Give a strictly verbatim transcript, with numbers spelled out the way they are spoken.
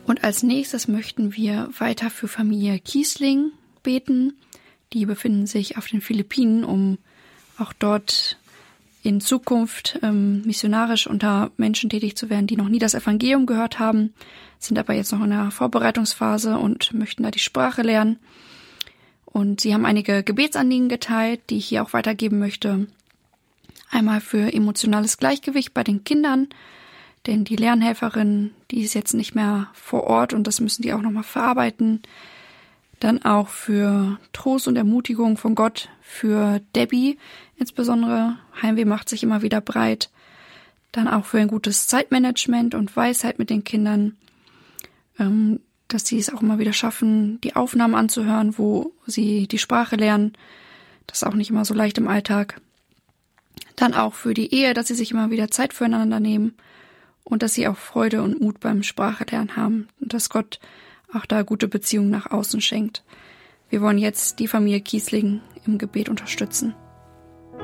Und als nächstes möchten wir weiter für Familie Kiesling beten. Die befinden sich auf den Philippinen, um auch dort in Zukunft ähm, missionarisch unter Menschen tätig zu werden, die noch nie das Evangelium gehört haben, sind aber jetzt noch in der Vorbereitungsphase und möchten da die Sprache lernen. Und sie haben einige Gebetsanliegen geteilt, die ich hier auch weitergeben möchte. Einmal für emotionales Gleichgewicht bei den Kindern, denn die Lernhelferin, die ist jetzt nicht mehr vor Ort und das müssen die auch nochmal verarbeiten. Dann auch für Trost und Ermutigung von Gott, für Debbie insbesondere. Heimweh macht sich immer wieder breit. Dann auch für ein gutes Zeitmanagement und Weisheit mit den Kindern, ähm, dass sie es auch immer wieder schaffen, die Aufnahmen anzuhören, wo sie die Sprache lernen. Das ist auch nicht immer so leicht im Alltag. Dann auch für die Ehe, dass sie sich immer wieder Zeit füreinander nehmen und dass sie auch Freude und Mut beim Sprachelernen haben und dass Gott auch da gute Beziehungen nach außen schenkt. Wir wollen jetzt die Familie Kiesling im Gebet unterstützen.